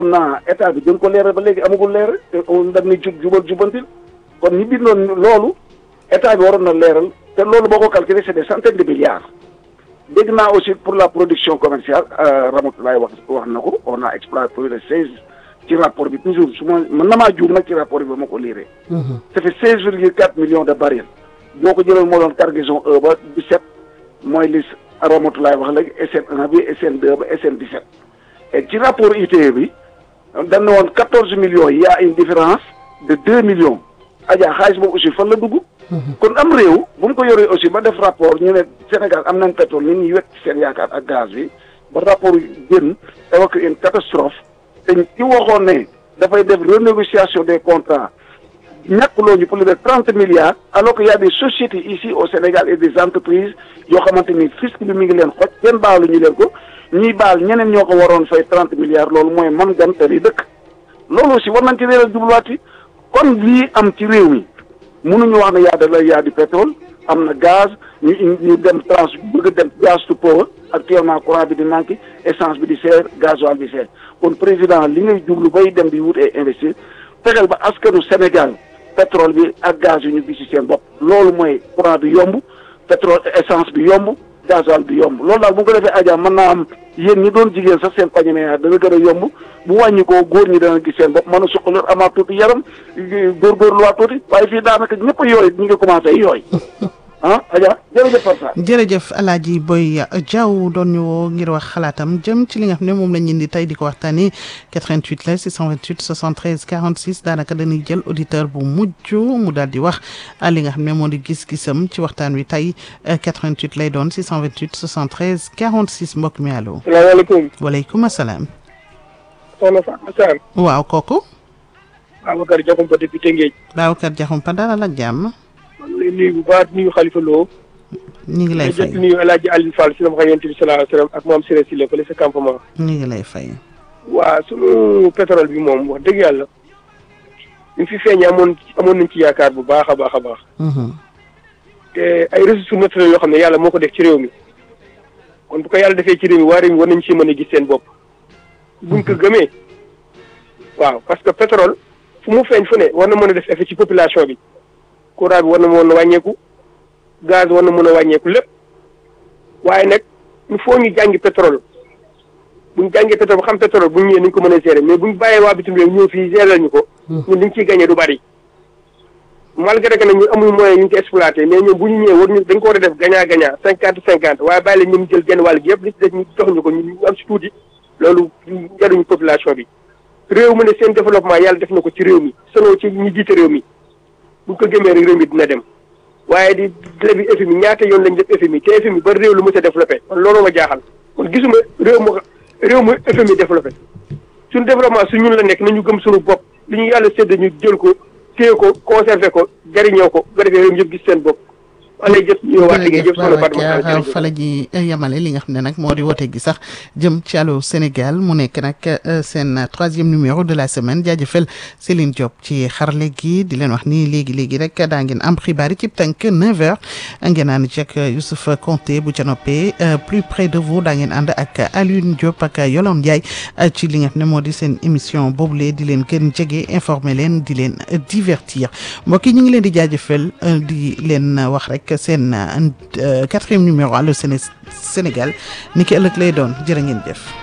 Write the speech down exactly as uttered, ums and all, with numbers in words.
naa état bi dañ ko leeral ba léegi amagul leeral te dañ ni jub jubal jubantil kon ñi bindoon loolu état bi waroon na leeral te loolu boo ko calculer c'est des centaines de milliards. dégg naa aussi pour la production commerciale Ramatoulaye wax wax na ko on a exploité plus de seize ci rapport bi toujours su ma mën na maa juum nag ci rapport bi ba ma ko liiree. ça fait seize virgule quatre millions de barils boo ko jëloon moo doon cargaison E ba dix-sept mooy li Ramatoulaye wax léegi S N un bi S N deux ba S N dix-sept et ci rapport I T E bi dañ ne woon quatorze millions yi y a une différence de deux millions Adja xaalis boobu aussi fan la dugg. kon am réew bu mu ko yoree aussi ba def rapport ñu ne Sénégal am nañ pétrole nit ñi wet ci seen yaakaar ak gaz bi ba rapport génn évoqué une catastrophe te ci waxoon ne dafay def renégociation des contrats ñàkkuloo ñu plus de trente milliards alors que y a des sociétés ici au Sénégal et des entreprises yoo xamante ni fisc bi mi ngi leen xoj kenn baalu ñu leen ko ñuy baal ñeneen ñoo ko waroon fay trente milliards loolu mooy man gan te di dëkk loolu aussi war nañ ci leeral jubluwaat yi kon lii am ci réew mi mënuñu wax ne yaa da la yaa di pétrole am na gaz ñu ñu dem trans bëgg a dem gaz to power actuellement courant bi di manqué essence bi di seer gasoil bi seer kon président li ngay jublu bay dem di wut ay investir fexeel ba askanu Sénégal pétrole bi ak gaz yi ñu gis ci seen bopp loolu mooy courant bi yomb pétrole essence bi yomb gasoil bi yomb loolu daal bu ko defee Adja mën naa am yéen ñi doon jigéen sax seen pañe dana gën a yomb bu wàññi ko góor ñi dana gis seen bopp mën a suqaloon amaat tuuti yaram góorgóorluwaat tuuti waaye fii daanaka ñëpp a yooy ñu ngi commencé yooy ah Adja jërëjëf Fatou. jërëjëf El Hadj Boy Diaw doon ñu woo ngir wax xalaatam jëm ci li nga xam ne moom la ñu indi tey di ko waxtaanee quatre-vingt-huit la six cent vingt-huit soixante-treize quarante-six daanaka dañuy jël auditeur bu mujj mu daal di wax li nga xam ne moo di gis-gisam ci waxtaan wi tey quatre-vingt-huit lay doon six cent vingt-huit soixante-treize quarante-six mbokk mi allo. salaamaaleykum. waaleykum salaam. soxna Fatou Sarr. waaw kooku. Babacar Diakhoumpa depuis Tëngéej. Babacar Diakhoumpa dalal ak jàmm. maa ngi lay nuyu bu baax nuyu Khalifa Lo. ñu ngi lay fay di nuyu El Hadj Aliou Fall si la ma xam yonent bi sallallahu alayhi wa sallam ak maam Siré Sylla fële sa campement. ñu ngi lay fay. waa sunu pétrole bi moom wax dëgg yàlla ñu fi feeñee amoon amoon nañ ci yaakaar bu baax a baax a baax. te ay ressources naturelles yoo xam ne yàlla moo ko def ci réew mi kon bu ko yàlla defee ci réew mi waa réew mi war nañ ci mën a gis seen bopp. buñ ko gëmee waaw parce que pétrole fu mu feeñ fu ne war na mën a def effet ci population bi. courant bi war na mën a wàññeeku gaz war na mën a wàññeeku lépp waaye nag il faut ñu jàngi pétrole buñ jàngee pétrole ba xam pétrole bu ñu ñëwee nañ ko mën a gérer mais buñ bàyyee waa bitim réew ñëw fii gérer ñu ko ñun liñ ciy gagné du bari malgré que nag ñun amuñu moyen ñu ngi ko exploité mais ñoom bu ñu ñëwee war ñu dañ ko war a def gagnant gagnant cinquante cinquante waaye bàyyi leen ñoom jël genn wàll gi yëpp li ci des ñu jox ñu ko ñu am si tuuti loolu jaruñu population bi réew mu ne seen développement yàlla def na ko ci réew mi selon ci ñi jiite réew mi bu ko gëmee rek réew mi dina dem waaye di lebi F M I ñaata yoon lañ def F M I te F M I ba réew lu mu sa développé kon loolu ma jaaxal kon gisuma réew mu réew mu F M I développé suñu développement su ñun la nekk nañu gëm suñu bopp li ñu yàlla sédd ñu jël ko téye ko conservé ko jariñoo ko ba defee réew mi yëpp gis seen bopp jërëjëf Babacar fa la ji yamale li nga xam ne nag moo di woote gi sax jëm ci Allô Sénégal mu nekk nag seen troisième numéro de la semaine jaajëfal Céline Diop ci xarale gi di leen wax ni léegi léegi rek daa ngeen am xibaar yi ci tënk neuf heures ngeen ànd ci ak Youssouf Konté bu ca noppee plus près de vous daa ngeen ànd ak Alioune Diop ak Yolande Ndiaye ci li nga xam ne moo di seen émission boobule di leen gën jege informer leen di leen divertir mbokk yi ñu ngi leen di jaajëfal di leen wax rek seen quatrième numéro Allô Sénégal ni ki ëllëg lay doon jërë ngeen jëf